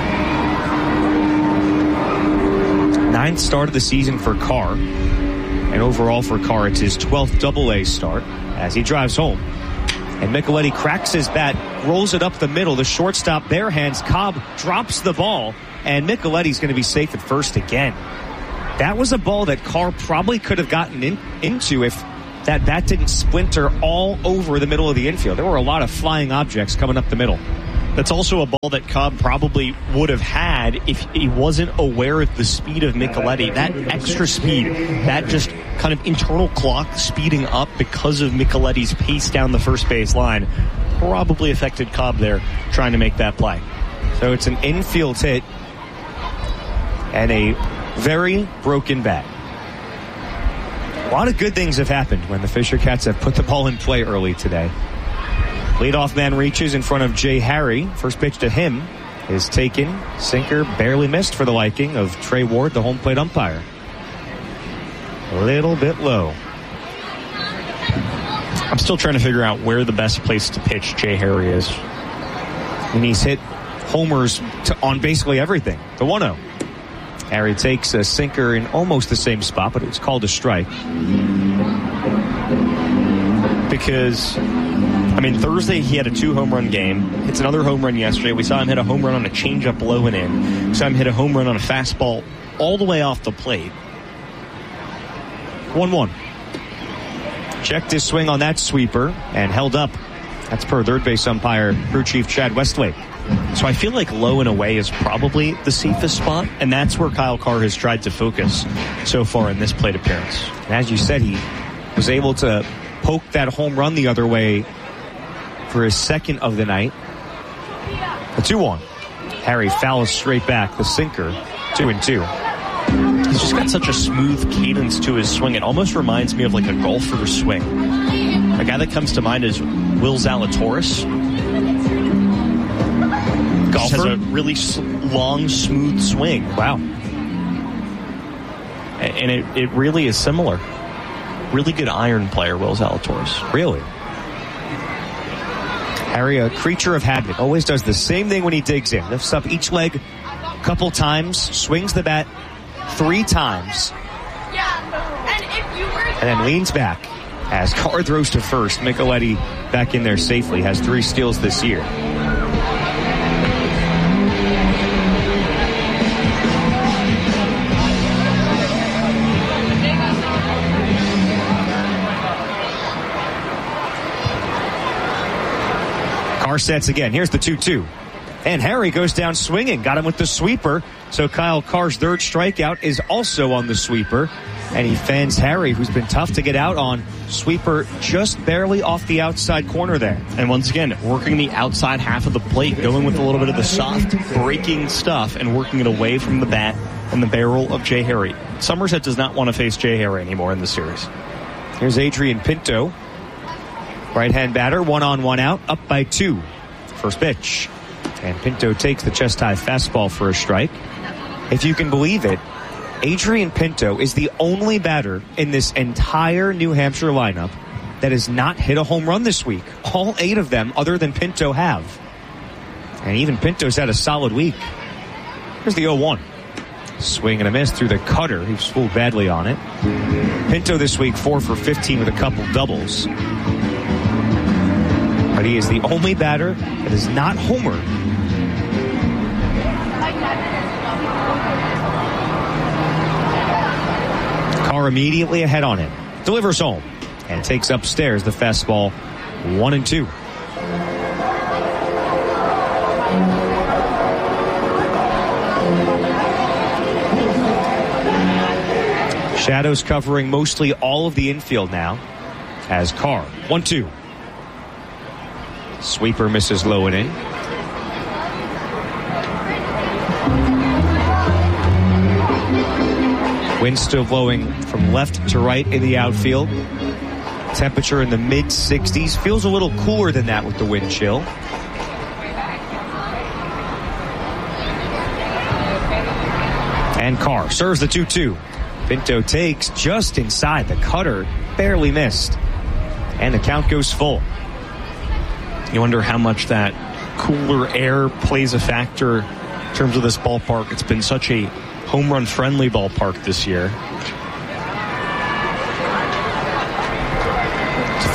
Ninth start of the season for Carr, And overall for Carr, it's his twelfth double A start as he drives home. And Micheletti cracks his bat, rolls it up the middle. The shortstop barehands. Cobb drops the ball, and Micheletti's going to be safe at first again. That was a ball that Carr probably could have gotten in, into if that bat didn't splinter all over the middle of the infield. There were a lot of flying objects coming up the middle. That's also a ball that Cobb probably would have had if he wasn't aware of the speed of Micheletti. That extra speed, that just kind of internal clock speeding up because of Micheletti's pace down the first base line probably affected Cobb there trying to make that play. So it's an infield hit and a very broken bat. A lot of good things have happened when the Fisher Cats have put the ball in play early today. Leadoff man reaches in front of Jay Harry. First pitch to him is taken. Sinker barely missed for the liking of Trey Ward, the home plate umpire. A little bit low. I'm still trying to figure out where the best place to pitch Jay Harry is. And he's hit homers to, on basically everything. The one oh. Harry takes a sinker in almost the same spot, but it's called a strike. Because, I mean, Thursday he had a two-home run game. It's another home run yesterday. We saw him hit a home run on a changeup low and in. We saw him hit a home run on a fastball all the way off the plate. one one. Checked his swing on that sweeper and held up. That's per third base umpire, crew chief Chad Westlake. So I feel like low and away is probably the safest spot, and that's where Kyle Carr has tried to focus so far in this plate appearance. And as you said, he was able to poke that home run the other way for his second of the night. A two one. Harry fouls straight back. The sinker, two and two. He's just got such a smooth cadence to his swing. It almost reminds me of like a golfer's swing. A guy that comes to mind is Will Zalatoris. Golfer has a really long, smooth swing. Wow. And it, it really is similar. Really good iron player, Will Zalatoris. Really? Harry, a creature of habit, always does the same thing when he digs in. Lifts up each leg a couple times, swings the bat three times, and then leans back as Carr throws to first. Micheletti back in there safely, has three steals this year. Carr sets again. Here's the two two. And Harry goes down swinging. Got him with the sweeper. So Kyle Carr's third strikeout is also on the sweeper. And he fans Harry, who's been tough to get out on. Sweeper just barely off the outside corner there. And once again, working the outside half of the plate, going with a little bit of the soft breaking stuff and working it away from the bat and the barrel of Jay Harry. Somerset does not want to face Jay Harry anymore in the series. Here's Adrian Pinto. Right-hand batter, one on, one out, up by two. First pitch. And Pinto takes the chest-high fastball for a strike. If you can believe it, Adrian Pinto is the only batter in this entire New Hampshire lineup that has not hit a home run this week. All eight of them, other than Pinto, have. And even Pinto's had a solid week. Here's the oh one. Swing and a miss through the cutter. He was fooled badly on it. Pinto this week, four for fifteen with a couple doubles. But he is the only batter that is not homered. Carr immediately ahead on him. Delivers home and takes upstairs the fastball, one and two. Shadows covering mostly all of the infield now as Carr, one two. Sweeper misses low and in. Wind still blowing from left to right in the outfield. Temperature in the mid sixties. Feels a little cooler than that with the wind chill. And Carr serves the two two. Pinto takes just inside the cutter. Barely missed. And the count goes full. You wonder how much that cooler air plays a factor in terms of this ballpark. It's been such a home run friendly ballpark this year.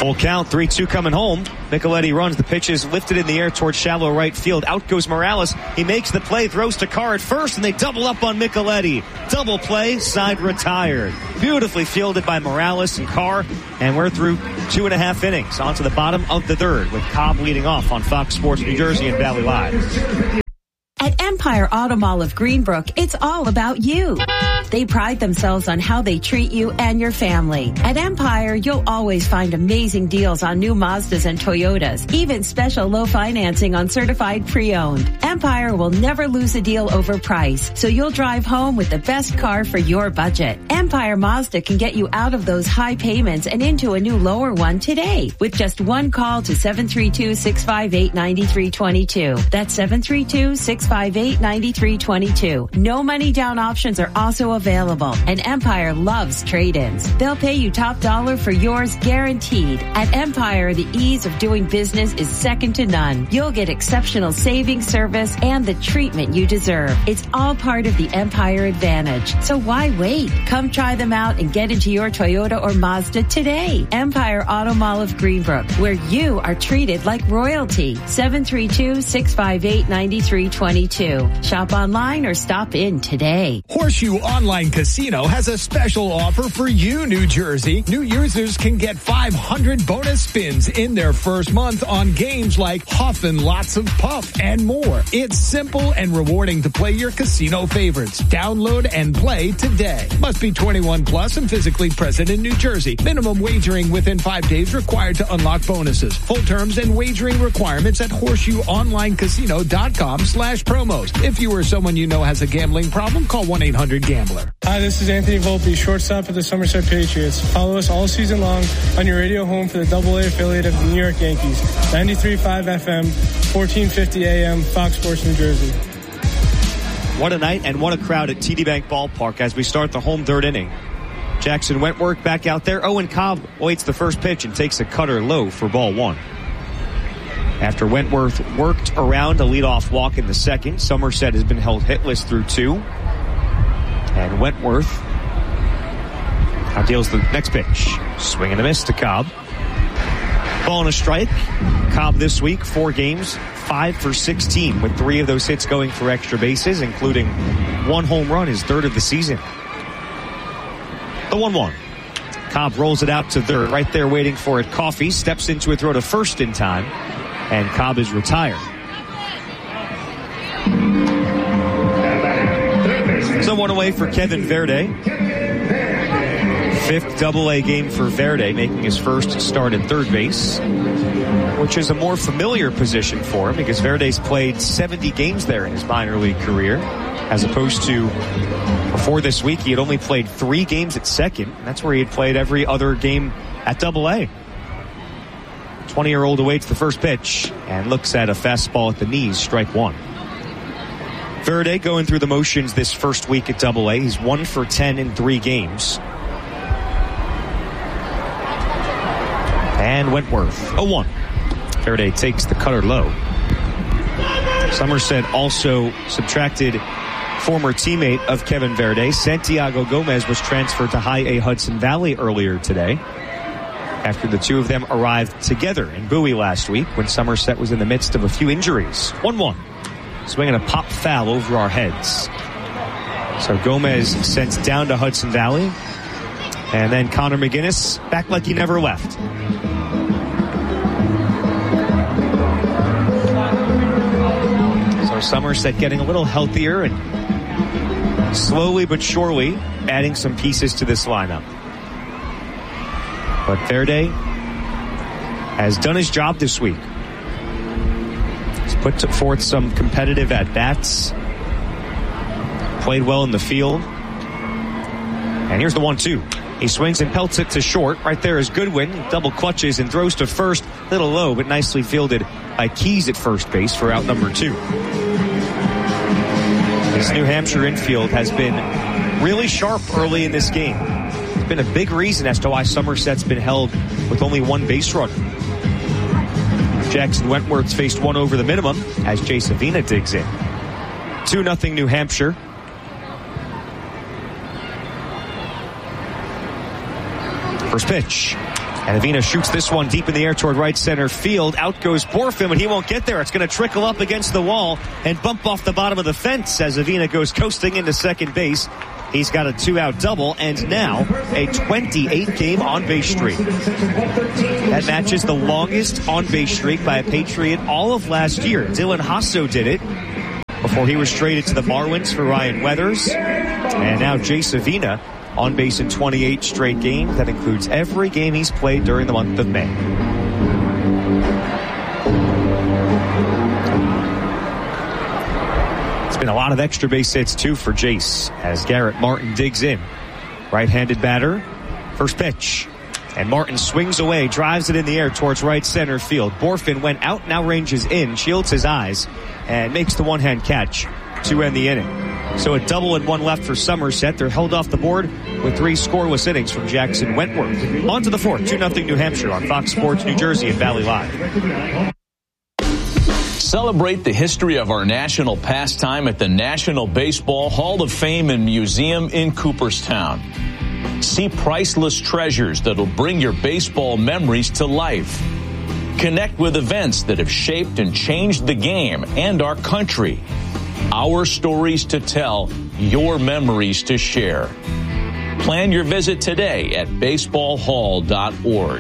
Full count, three two coming home. Micheletti runs. The pitch is lifted in the air towards shallow right field. Out goes Morales. He makes the play, throws to Carr at first, and they double up on Micheletti. Double play, side retired. Beautifully fielded by Morales and Carr, and we're through two and a half innings. On to the bottom of the third, with Cobb leading off on Fox Sports New Jersey and Valley Live. At Empire Auto Mall of Greenbrook, it's all about you. They pride themselves on how they treat you and your family. At Empire, you'll always find amazing deals on new Mazdas and Toyotas, even special low financing on certified pre-owned. Empire will never lose a deal over price, so you'll drive home with the best car for your budget. Empire Mazda can get you out of those high payments and into a new lower one today with just one call to seven three two, six five eight, nine three two two. That's seven three two, six five eight, nine three two two. No money down options are also available, and Empire loves trade-ins. They'll pay you top dollar for yours guaranteed. At Empire, the ease of doing business is second to none. You'll get exceptional savings, service, and the treatment you deserve. It's all part of the Empire advantage. So why wait? Come try them out and get into your Toyota or Mazda today. Empire Auto Mall of Greenbrook, where you are treated like royalty. seven three two, six five eight, nine three two two. Shop online or stop in today. Horseshoe Online Casino has a special offer for you, New Jersey. New users can get five hundred bonus spins in their first month on games like Huff and Lots of Puff and more. It's simple and rewarding to play your casino favorites. Download and play today. Must be twenty-one plus and physically present in New Jersey. Minimum wagering within five days required to unlock bonuses. Full terms and wagering requirements at horseshoeonlinecasino.com slash promos. If you or someone you know has a gambling problem, call one eight hundred gambler. Hi, this is Anthony Volpe, shortstop of the Somerset Patriots. Follow us all season long on your radio home for the double A affiliate of the New York Yankees. ninety-three point five F M, fourteen fifty A M, Fox Sports New Jersey. What a night and what a crowd at T D Bank Ballpark as we start the home third inning. Jackson Wentworth back out there. Owen Cobb waits the first pitch and takes a cutter low for ball one. After Wentworth worked around a leadoff walk in the second, Somerset has been held hitless through two. And Wentworth now deals the next pitch. Swing and a miss to Cobb. Ball and a strike. Cobb this week, four games, five for sixteen, with three of those hits going for extra bases, including one home run, his third of the season. The one one. Cobb rolls it out to third. Right there waiting for it. Coffey steps into a throw to first in time. And Cobb is retired. So one away for Kevin Verde. Fifth double A game for Verde, making his first start at third base, which is a more familiar position for him because Verde's played seventy games there in his minor league career, as opposed to before this week he had only played three games at second. And that's where he had played every other game at double A. twenty-year-old awaits the first pitch and looks at a fastball at the knees, strike one. Verde going through the motions this first week at double A. He's one for ten in three games. And Wentworth, oh one. Verde takes the cutter low. Somerset also subtracted former teammate of Kevin Verde. Santiago Gomez was transferred to High A Hudson Valley earlier today, after the two of them arrived together in Bowie last week when Somerset was in the midst of a few injuries. one one. Swinging a pop foul over our heads. So Gomez sent down to Hudson Valley. And then Connor McGinnis back like he never left. So Somerset getting a little healthier and slowly but surely adding some pieces to this lineup. But Verde has done his job this week. He's put forth some competitive at-bats. Played well in the field. And here's the one two. He swings and pelts it to short. Right there is Goodwin. He double clutches and throws to first. Little low, but nicely fielded by Keys at first base for out number two. This New Hampshire infield has been really sharp early in this game. It's been a big reason as to why Somerset's been held with only one base runner. Jackson Wentworth's faced one over the minimum as Jay Savina digs in. two nothing New Hampshire. First pitch. And Avina shoots this one deep in the air toward right center field. Out goes Borfin, but he won't get there. It's going to trickle up against the wall and bump off the bottom of the fence as Avina goes coasting into second base. He's got a two-out double and now a twenty-eight game on-base streak. That matches the longest on-base streak by a Patriot all of last year. Dylan Hasso did it before he was traded to the Marlins for Ryan Weathers. And now Jace Avina on base in twenty-eight straight games. That includes every game he's played during the month of May. It's been a lot of extra base hits, too, for Jace as Garrett Martin digs in. Right-handed batter. First pitch. And Martin swings away, drives it in the air towards right center field. Borfin went out, now ranges in, shields his eyes, and makes the one-hand catch to end the inning. So a double and one left for Somerset. They're held off the board with three scoreless innings from Jackson Wentworth. On to the fourth, two nothing New Hampshire on Fox Sports New Jersey and Valley Live. Celebrate the history of our national pastime at the National Baseball Hall of Fame and Museum in Cooperstown. See priceless treasures that'll bring your baseball memories to life. Connect with events that have shaped and changed the game and our country. Our stories to tell, your memories to share. Plan your visit today at baseball hall dot org.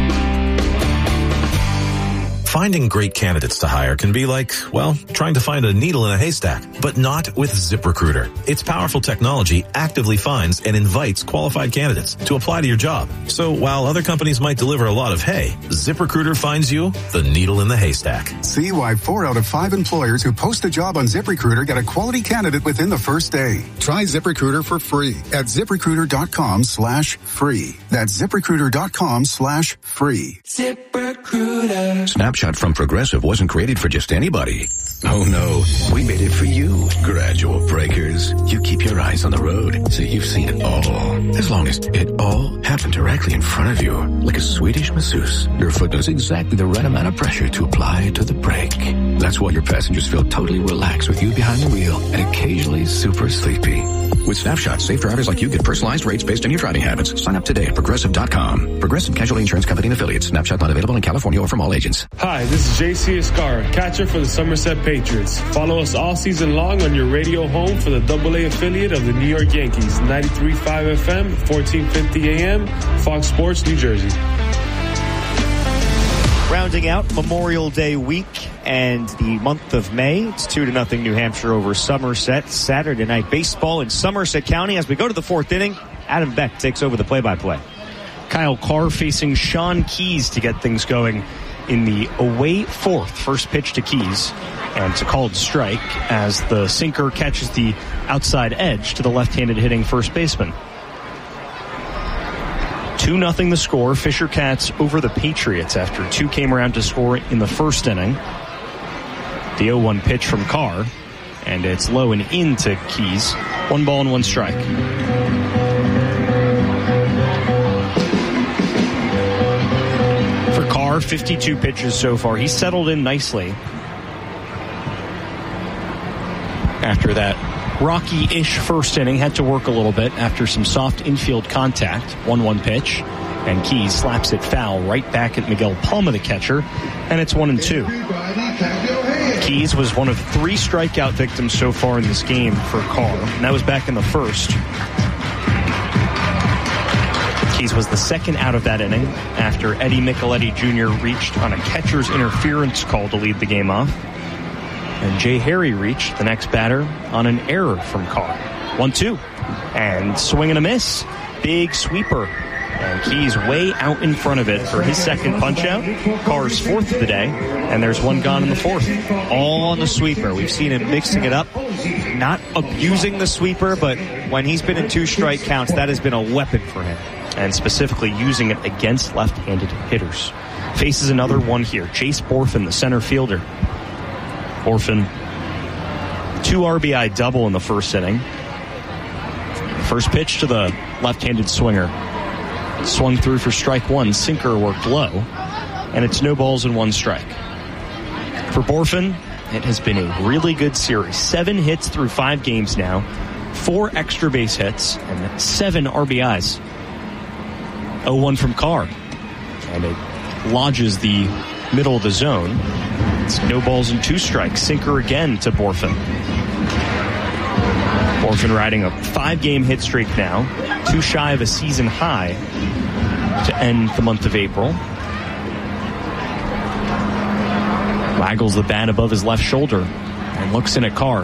Finding great candidates to hire can be like, well, trying to find a needle in a haystack, but not with ZipRecruiter. Its powerful technology actively finds and invites qualified candidates to apply to your job. So while other companies might deliver a lot of hay, ZipRecruiter finds you the needle in the haystack. See why four out of five employers who post a job on ZipRecruiter get a quality candidate within the first day. Try ZipRecruiter for free at ZipRecruiter.com slash free. That's ZipRecruiter.com slash free. ZipRecruiter. Snapshot from Progressive wasn't created for just anybody. Oh no, we made it for you, gradual breakers. You keep your eyes on the road, so you've seen it all. As long as it all happened directly in front of you, like a Swedish masseuse, your foot knows exactly the right amount of pressure to apply to the brake. That's why your passengers feel totally relaxed with you behind the wheel and occasionally super sleepy. With Snapshot, safe drivers like you get personalized rates based on your driving habits. Sign up today at Progressive dot com. Progressive Casualty Insurance Company and Affiliates. Snapshot not available in California or from all agents. Hi, this is J C Escara, catcher for the Somerset Patriots. Follow us all season long on your radio home for the double A affiliate of the New York Yankees, ninety-three point five F M, fourteen fifty A M, Fox Sports, New Jersey. Rounding out Memorial Day week and the month of May, it's two to nothing New Hampshire over Somerset. Saturday night baseball in Somerset County. As we go to the fourth inning, Adam Beck takes over the play-by-play. Kyle Carr facing Sean Keys to get things going in the away fourth. First pitch to Keys, and it's a called strike as the sinker catches the outside edge to the left-handed hitting first baseman. two nothing the score. Fisher Cats over the Patriots after two came around to score in the first inning. The oh one pitch from Carr, and it's low and into Keys. One ball and one strike. For Carr, fifty-two pitches so far. He's settled in nicely after that rocky-ish first inning. Had to work a little bit after some soft infield contact. one one pitch, and Keys slaps it foul right back at Miguel Palma, the catcher, and it's one and two. Keys was one of three strikeout victims so far in this game for Carr, and that was back in the first. Keys was the second out of that inning after Eddie Micheletti Junior reached on a catcher's interference call to lead the game off. And Jay Harry reached the next batter on an error from Carr. one two. And swing and a miss. Big sweeper. And Keys way out in front of it for his second punch-out. Carr's fourth of the day. And there's one gone in the fourth. All on the sweeper. We've seen him mixing it up. Not abusing the sweeper, but when he's been in two strike counts, that has been a weapon for him. And specifically using it against left-handed hitters. Faces another one here. Chase Borfin, the center fielder. Borfin, two R B I double in the first inning. First pitch to the left-handed swinger. Swung through for strike one. Sinker worked low. And it's no balls and one strike. For Borfin, it has been a really good series. Seven hits through five games now. Four extra base hits and seven R B Is. oh one from Carr. and it lodges the middle of the zone. It's no balls and two strikes. Sinker again to Borfin. Borfin riding a five-game hit streak now, too shy of a season high to end the month of April. Waggles the bat above his left shoulder and looks in at Carr.